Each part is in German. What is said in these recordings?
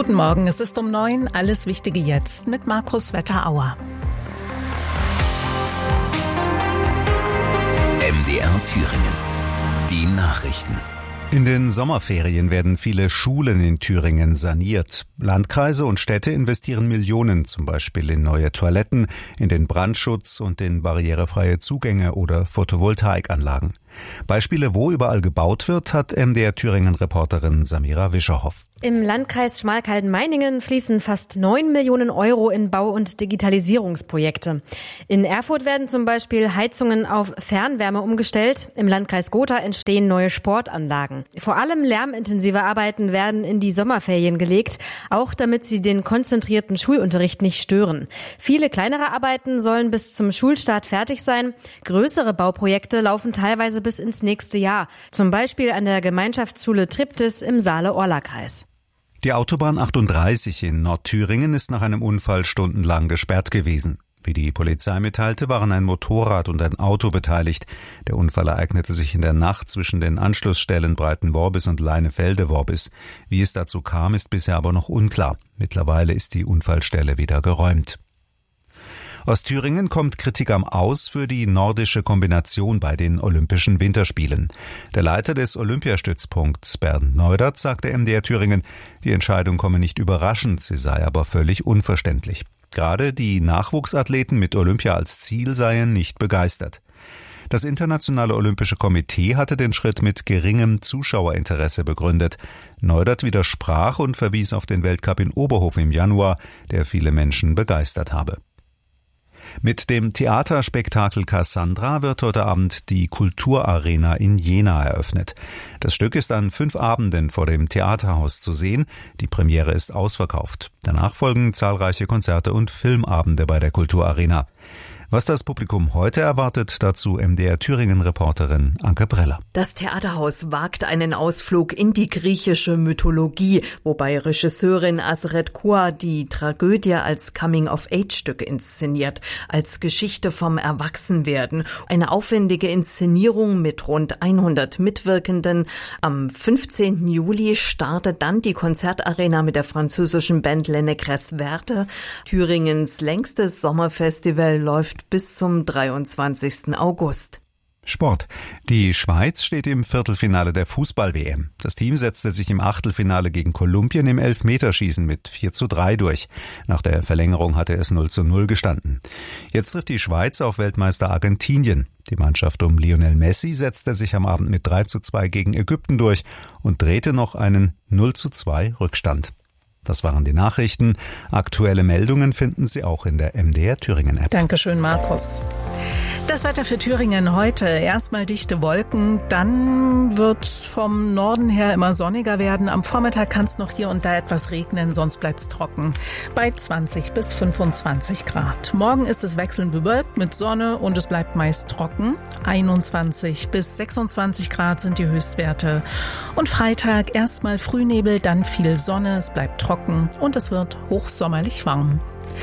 Guten Morgen, es ist um 9, alles Wichtige jetzt mit Markus Wetterauer. MDR Thüringen. Die Nachrichten. In den Sommerferien werden viele Schulen in Thüringen saniert. Landkreise und Städte investieren Millionen, zum Beispiel in neue Toiletten, in den Brandschutz und in barrierefreie Zugänge oder Photovoltaikanlagen. Beispiele, wo überall gebaut wird, hat MDR Thüringen-Reporterin Samira Wischerhoff. Im Landkreis Schmalkalden-Meiningen fließen fast 9 Millionen Euro in Bau- und Digitalisierungsprojekte. In Erfurt werden zum Beispiel Heizungen auf Fernwärme umgestellt. Im Landkreis Gotha entstehen neue Sportanlagen. Vor allem lärmintensive Arbeiten werden in die Sommerferien gelegt, auch damit sie den konzentrierten Schulunterricht nicht stören. Viele kleinere Arbeiten sollen bis zum Schulstart fertig sein. Größere Bauprojekte laufen teilweise bis ins nächste Jahr. Zum Beispiel an der Gemeinschaftsschule Triptis im Saale-Orla-Kreis. Die Autobahn 38 in Nordthüringen ist nach einem Unfall stundenlang gesperrt gewesen. Wie die Polizei mitteilte, waren ein Motorrad und ein Auto beteiligt. Der Unfall ereignete sich in der Nacht zwischen den Anschlussstellen Breitenworbis und Leinefelde-Worbis. Wie es dazu kam, ist bisher aber noch unklar. Mittlerweile ist die Unfallstelle wieder geräumt. Aus Thüringen kommt Kritik am Aus für die nordische Kombination bei den Olympischen Winterspielen. Der Leiter des Olympiastützpunkts, Bernd Neudert, sagte MDR Thüringen, die Entscheidung komme nicht überraschend, sie sei aber völlig unverständlich. Gerade die Nachwuchsathleten mit Olympia als Ziel seien nicht begeistert. Das Internationale Olympische Komitee hatte den Schritt mit geringem Zuschauerinteresse begründet. Neudert widersprach und verwies auf den Weltcup in Oberhof im Januar, der viele Menschen begeistert habe. Mit dem Theaterspektakel Cassandra wird heute Abend die Kulturarena in Jena eröffnet. Das Stück ist an 5 Abenden vor dem Theaterhaus zu sehen. Die Premiere ist ausverkauft. Danach folgen zahlreiche Konzerte und Filmabende bei der Kulturarena. Was das Publikum heute erwartet, dazu MDR Thüringen-Reporterin Anke Breller. Das Theaterhaus wagt einen Ausflug in die griechische Mythologie, wobei Regisseurin Asret Kua die Tragödie als Coming-of-Age-Stück inszeniert, als Geschichte vom Erwachsenwerden. Eine aufwendige Inszenierung mit rund 100 Mitwirkenden. Am 15. Juli startet dann die Konzertarena mit der französischen Band Les Négresses Vertes. Thüringens längstes Sommerfestival läuft bis zum 23. August. Sport. Die Schweiz steht im Viertelfinale der Fußball-WM. Das Team setzte sich im Achtelfinale gegen Kolumbien im Elfmeterschießen mit 4:3 durch. Nach der Verlängerung hatte es 0:0 gestanden. Jetzt trifft die Schweiz auf Weltmeister Argentinien. Die Mannschaft um Lionel Messi setzte sich am Abend mit 3:2 gegen Ägypten durch und drehte noch einen 0:2 Rückstand. Das waren die Nachrichten. Aktuelle Meldungen finden Sie auch in der MDR Thüringen App. Dankeschön, Markus. Das Wetter für Thüringen heute. Erstmal dichte Wolken, dann wird es vom Norden her immer sonniger werden. Am Vormittag kann es noch hier und da etwas regnen, sonst bleibt es trocken. Bei 20 bis 25 Grad. Morgen ist es wechselnd bewölkt mit Sonne und es bleibt meist trocken. 21 bis 26 Grad sind die Höchstwerte. Und Freitag erstmal Frühnebel, dann viel Sonne, es bleibt trocken und es wird hochsommerlich warm.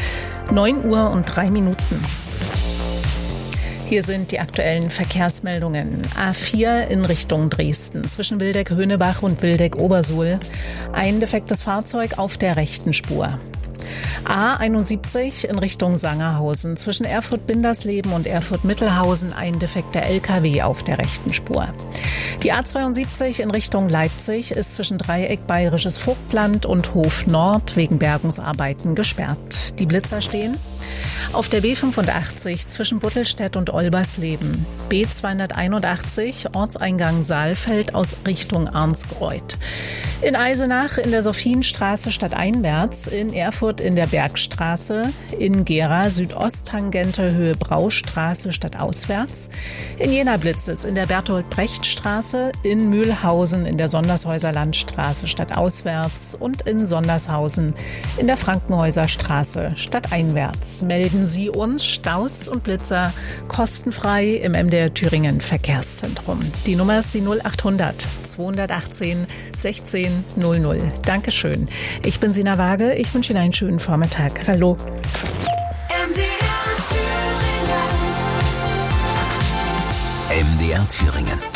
9:03 Uhr. Hier sind die aktuellen Verkehrsmeldungen. A4 in Richtung Dresden, zwischen Wildeck-Höhnebach und Wildeck-Obersuhl. Ein defektes Fahrzeug auf der rechten Spur. A71 in Richtung Sangerhausen, zwischen Erfurt-Bindersleben und Erfurt-Mittelhausen ein defekter LKW auf der rechten Spur. Die A72 in Richtung Leipzig ist zwischen Dreieck Bayerisches Vogtland und Hof Nord wegen Bergungsarbeiten gesperrt. Die Blitzer stehen. Auf der B85 zwischen Buttelstedt und Olbersleben. B281 Ortseingang Saalfeld aus Richtung Arnsgreuth. In Eisenach in der Sophienstraße stadteinwärts, in Erfurt in der Bergstraße, in Gera Südosttangente Höhe Braustraße stadtauswärts, in Jena Blitzes in der Bertolt-Brecht-Straße, in Mühlhausen in der Sondershäuser Landstraße stadtauswärts und in Sondershausen in der Frankenhäuser Straße stadteinwärts. Melden Sie uns Staus und Blitzer kostenfrei im MDR Thüringen Verkehrszentrum. Die Nummer ist die 0800 218 16 00. Dankeschön. Ich bin Sina Waage. Ich wünsche Ihnen einen schönen Vormittag. Hallo. MDR Thüringen.